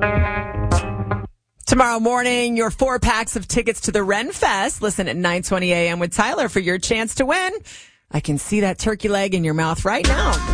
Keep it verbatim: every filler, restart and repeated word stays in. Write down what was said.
Tomorrow morning, your four packs of tickets to the Ren Fest. Listen at nine twenty a.m. with Tyler for your chance to win. I can see that turkey leg in your mouth right now.